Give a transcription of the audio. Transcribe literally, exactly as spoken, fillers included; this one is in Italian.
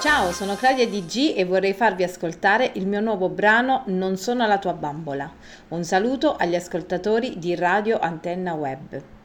Ciao, sono Claudia D G e vorrei farvi ascoltare il mio nuovo brano Non sono la tua bambola. Un saluto agli ascoltatori di Radio Antenna Web.